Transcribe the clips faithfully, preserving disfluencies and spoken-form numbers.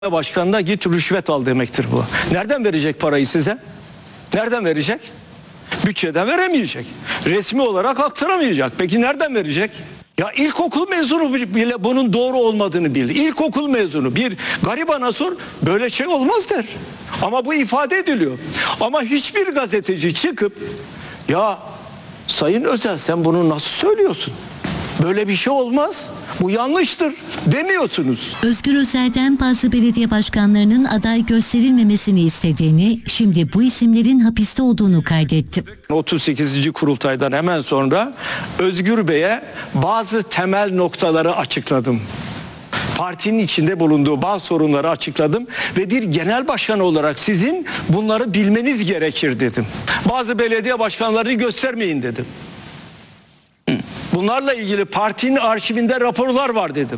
Başkanına git rüşvet al demektir bu. Nereden verecek parayı size? Nereden verecek? Bütçeden veremeyecek. Resmi olarak aktaramayacak. Peki nereden verecek? Ya ilkokul mezunu bile bunun doğru olmadığını bilir. İlkokul mezunu bir garibana sor, böyle şey olmaz der. Ama bu ifade ediliyor. Ama hiçbir gazeteci çıkıp ya Sayın Özel sen bunu nasıl söylüyorsun? Böyle bir şey olmaz. Bu yanlıştır demiyorsunuz. Özgür Özel'den bazı belediye başkanlarının aday gösterilmemesini istediğini, şimdi bu isimlerin hapiste olduğunu kaydetti. otuz sekizinci kurultaydan hemen sonra Özgür Bey'e bazı temel noktaları açıkladım. Partinin içinde bulunduğu bazı sorunları açıkladım ve bir genel başkan olarak sizin bunları bilmeniz gerekir dedim. Bazı belediye başkanlarını göstermeyin dedim. Bunlarla ilgili partinin arşivinde raporlar var dedim.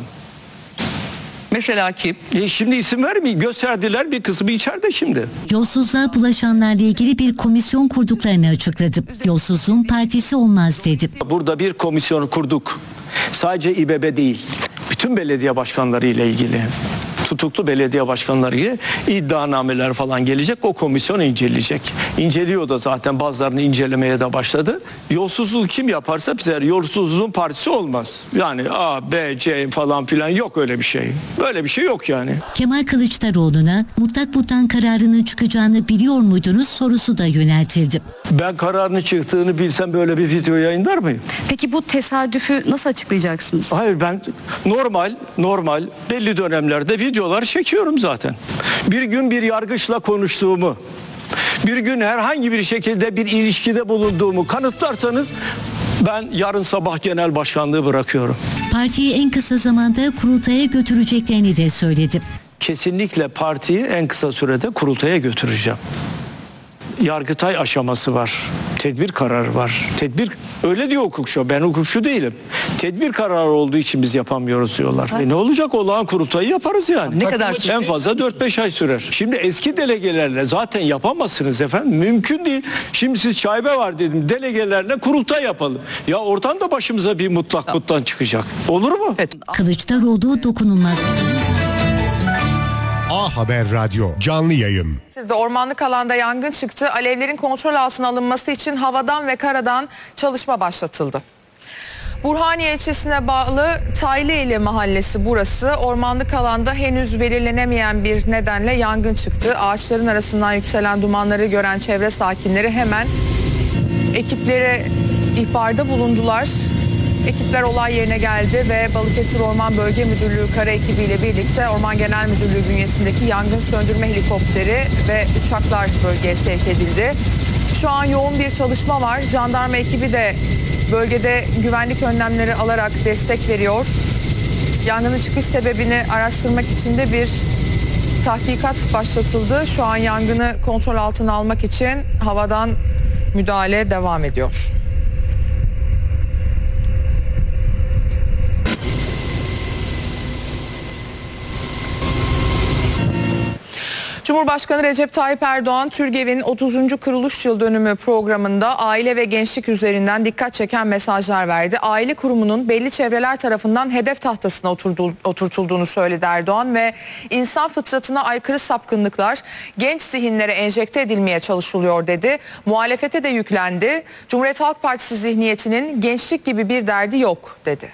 Mesela kim? E şimdi isim vermeyin. Gösterdiler, bir kısmı içeride şimdi. Yolsuzluğa bulaşanlarla ilgili bir komisyon kurduklarını açıkladı. Yolsuzluğun partisi olmaz dedi. Burada bir komisyon kurduk. Sadece İBB değil. Bütün belediye başkanları ile ilgili. Tutuklu belediye başkanları ile iddianameler falan gelecek. O komisyon inceleyecek. İnceliyor da zaten, bazılarını incelemeye de başladı. Yolsuzluğu kim yaparsa bize yolsuzluğun partisi olmaz. Yani A, B, C falan filan yok öyle bir şey. Böyle bir şey yok yani. Kemal Kılıçdaroğlu'na mutlak butlan kararının çıkacağını biliyor muydunuz sorusu da yöneltildi. Ben kararını çıktığını bilsem böyle bir video yayınlar mıyım? Peki bu tesadüfü nasıl açıklayacaksınız? Hayır, ben normal normal belli dönemlerde videolar çekiyorum zaten. Bir gün bir yargıçla konuştuğumu, bir gün herhangi bir şekilde bir ilişkide bulunduğumu kanıtlarsanız ben yarın sabah genel başkanlığı bırakıyorum. Partiyi en kısa zamanda kurultaya götüreceklerini de söyledi. Kesinlikle partiyi en kısa sürede kurultaya götüreceğim. Yargıtay aşaması var. Tedbir kararı var. Tedbir, öyle diyor hukukçu. Ben hukukçu değilim. Tedbir kararı olduğu için biz yapamıyoruz diyorlar. E ne olacak? Olağan kurultayı yaparız yani. Ne kadar En fazla dört beş ay sürer. Şimdi eski delegelerle zaten yapamazsınız efendim. Mümkün değil. Şimdi siz şaibe var dedim. Delegelerle kurultay yapalım. Ya oradan da başımıza bir mutlak butlan çıkacak. Olur mu? Evet. Kılıçdaroğlu dokunulmaz. A Haber Radyo canlı yayın. Sizde ormanlık alanda yangın çıktı. Alevlerin kontrol altına alınması için havadan ve karadan çalışma başlatıldı. Burhaniye ilçesine bağlı Tayliyeli mahallesi burası. Ormanlık alanda henüz belirlenemeyen bir nedenle yangın çıktı. Ağaçların arasından yükselen dumanları gören çevre sakinleri hemen ekiplere ihbarda bulundular. Ekipler olay yerine geldi ve Balıkesir Orman Bölge Müdürlüğü kara ekibiyle birlikte Orman Genel Müdürlüğü bünyesindeki yangın söndürme helikopteri ve uçaklar bölgeye sevk edildi. Şu an yoğun bir çalışma var. Jandarma ekibi de bölgede güvenlik önlemleri alarak destek veriyor. Yangının çıkış sebebini araştırmak için de bir tahkikat başlatıldı. Şu an yangını kontrol altına almak için havadan müdahale devam ediyor. Cumhurbaşkanı Recep Tayyip Erdoğan, TÜRGEV'in otuzuncu kuruluş yıl dönümü programında aile ve gençlik üzerinden dikkat çeken mesajlar verdi. Aile kurumunun belli çevreler tarafından hedef tahtasına oturtulduğunu söyledi Erdoğan ve insan fıtratına aykırı sapkınlıklar genç zihinlere enjekte edilmeye çalışılıyor dedi. Muhalefete de yüklendi. Cumhuriyet Halk Partisi zihniyetinin gençlik gibi bir derdi yok dedi.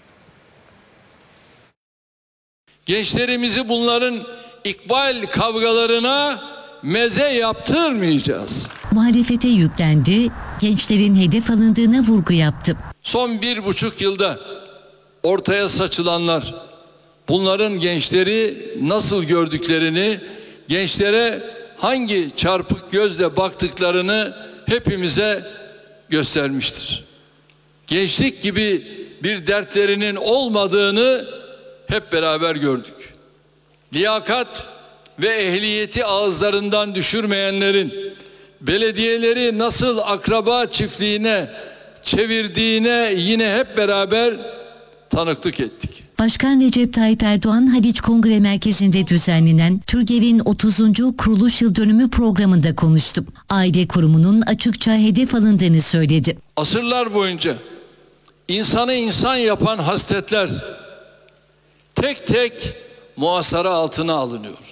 Gençlerimizi bunların İkbal kavgalarına meze yaptırmayacağız. Muhalefete yüklendi, gençlerin hedef alındığına vurgu yaptı. Son bir buçuk yılda ortaya saçılanlar, bunların gençleri nasıl gördüklerini, gençlere hangi çarpık gözle baktıklarını hepimize göstermiştir. Gençlik gibi bir dertlerinin olmadığını hep beraber gördük. Liyakat ve ehliyeti ağızlarından düşürmeyenlerin belediyeleri nasıl akraba çiftliğine çevirdiğine yine hep beraber tanıklık ettik. Başkan Recep Tayyip Erdoğan, Haliç Kongre Merkezi'nde düzenlenen TÜRGEV'in otuzuncu kuruluş yıl dönümü programında konuştu. Aile kurumunun açıkça hedef alındığını söyledi. Asırlar boyunca insanı insan yapan hasletler tek tek muhasara altına alınıyor.